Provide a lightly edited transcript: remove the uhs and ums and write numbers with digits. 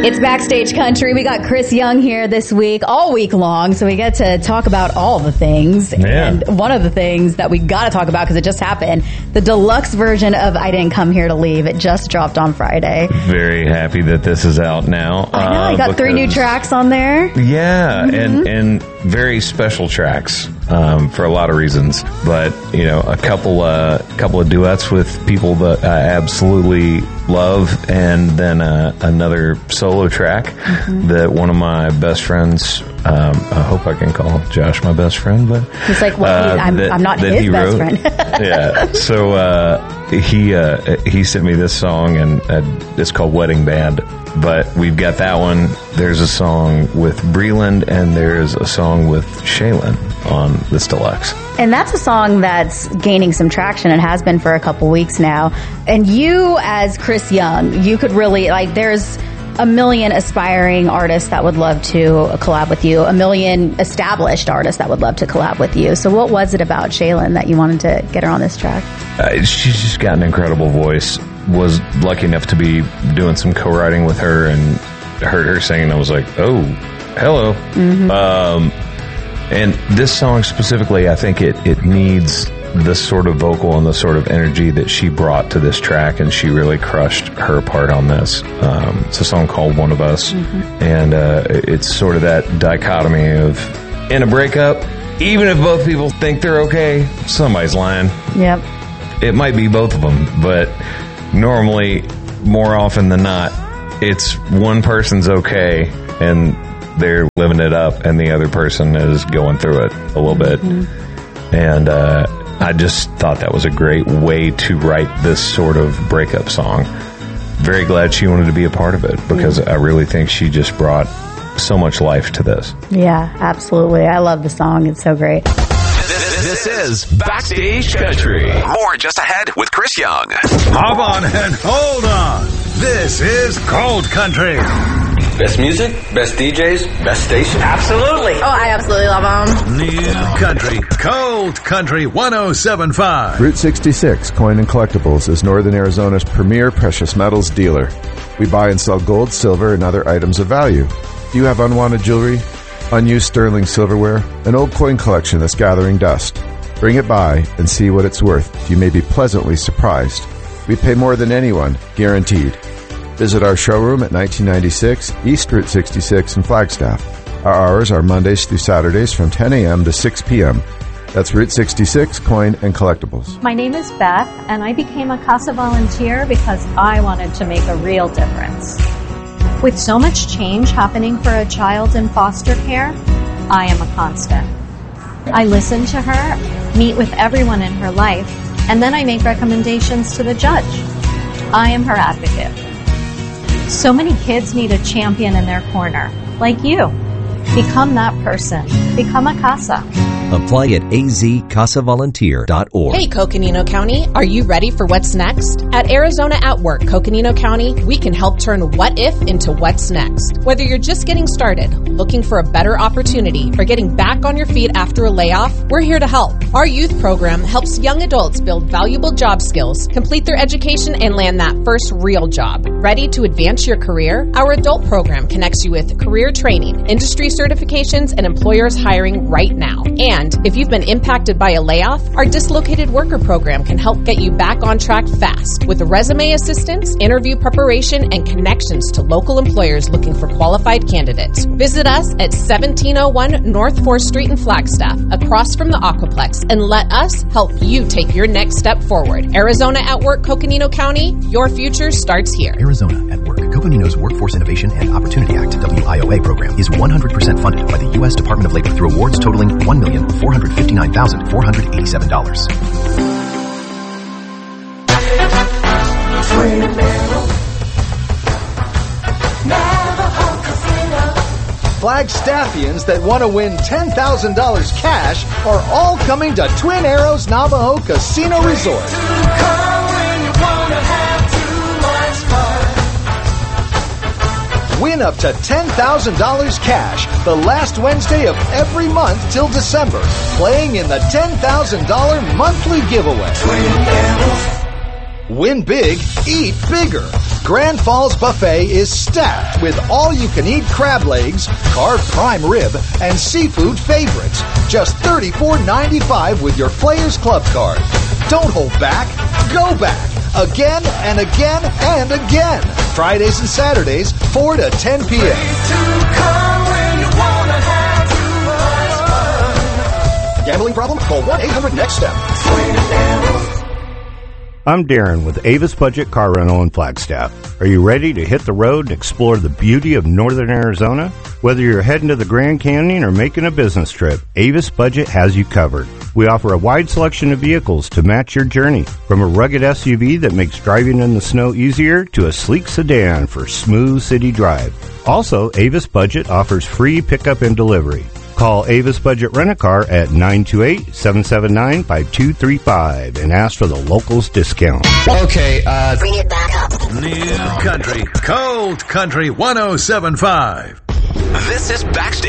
It's Backstage Country. We got Chris Young here this week, all week long, so we get to talk about all the things. Yeah. And one of the things that we got to talk about, because it just happened, the deluxe version of I Didn't Come Here to Leave. It just dropped on Friday. Very happy that this is out now. I know, you got 3 new tracks on there. Yeah, and very special tracks for a lot of reasons. But, you know, a couple of duets with people that I absolutely love, and then another solo track that one of my best friends, I hope I can call Josh my best friend, but he's like, well, I'm not his best friend. Yeah, so he sent me this song, and it's called Wedding Band. But we've got that one. There's a song with Breland, and there's a song with Shaylin on this deluxe. And that's a song that's gaining some traction and has been for a couple weeks now. And you, as Chris Young, you could really, there's a million aspiring artists that would love to collab with you, a million established artists that would love to collab with you. So what was it about Shaylin that you wanted to get her on this track? She's just got an incredible voice. Was lucky enough to be doing some co-writing with her and heard her singing. I was like, oh, hello. And this song specifically, I think it needs the sort of vocal and the sort of energy that she brought to this track, and she really crushed her part on this. It's a song called One of Us, and it's sort of that dichotomy of, in a breakup, even if both people think they're okay, somebody's lying. Yep. It might be both of them, but normally, more often than not, it's one person's okay and they're living it up, and the other person is going through it a little bit. And I just thought that was a great way to write this sort of breakup song. Very glad she wanted to be a part of it, because I really think she just brought so much life to this. Yeah, absolutely. I love the song. It's so great. This is Backstage Country. More just ahead with Chris Young. Hop on and hold on. This is Cold Country. Best music, best DJs, best station. Absolutely. Oh, I absolutely love them. New Country, Cold Country 107.5. Route 66 Coin and Collectibles is Northern Arizona's premier precious metals dealer. We buy and sell gold, silver, and other items of value. Do you have unwanted jewelry, unused sterling silverware, an old coin collection that's gathering dust? Bring it by and see what it's worth. You may be pleasantly surprised. We pay more than anyone, guaranteed. Visit our showroom at 1996 East Route 66 in Flagstaff. Our hours are Mondays through Saturdays from 10 a.m. to 6 p.m. That's Route 66 Coin and Collectibles. My name is Beth, and I became a CASA volunteer because I wanted to make a real difference. With so much change happening for a child in foster care, I am a constant. I listen to her, meet with everyone in her life, and then I make recommendations to the judge. I am her advocate. So many kids need a champion in their corner, like you. Become that person. Become a CASA. Apply at azcasavolunteer.org. Hey, Coconino County, are you ready for what's next? At Arizona at Work, Coconino County, we can help turn what if into what's next. Whether you're just getting started, looking for a better opportunity, or getting back on your feet after a layoff, we're here to help. Our youth program helps young adults build valuable job skills, complete their education, and land that first real job. Ready to advance your career? Our adult program connects you with career training, industry certifications, and employers hiring right now. And if you've been impacted by a layoff, our dislocated worker program can help get you back on track fast with resume assistance, interview preparation, and connections to local employers looking for qualified candidates. Visit us at 1701 North 4th Street in Flagstaff, across from the Aquaplex, and let us help you take your next step forward. Arizona at Work, Coconino County, your future starts here. Arizona at Work. Coconino's Workforce Innovation and Opportunity Act, WIOA program, is 100% funded by the U.S. Department of Labor through awards totaling $1,459,487. Flagstaffians that want to win $10,000 cash are all coming to Twin Arrows Navajo Casino Resort. Win up to $10,000 cash the last Wednesday of every month till December, playing in the $10,000 monthly giveaway. Win big, eat bigger. Grand Falls Buffet is stacked with all-you-can-eat crab legs, carved prime rib, and seafood favorites. Just $34.95 with your Players Club card. Don't hold back. Go back. Again and again and again. Fridays and Saturdays, 4 to 10 p.m. Gambling problem? Call 1-800-NEXT-STEP. I'm Darren with Avis Budget Car Rental in Flagstaff. Are you ready to hit the road and explore the beauty of northern Arizona? Whether you're heading to the Grand Canyon or making a business trip, Avis Budget has you covered. We offer a wide selection of vehicles to match your journey, from a rugged SUV that makes driving in the snow easier to a sleek sedan for smooth city drive. Also, Avis Budget offers free pickup and delivery. Call Avis Budget Rent-A-Car at 928-779-5235 and ask for the locals discount. Okay, bring it back up. New Country, Cold Country 107.5. This is Backstage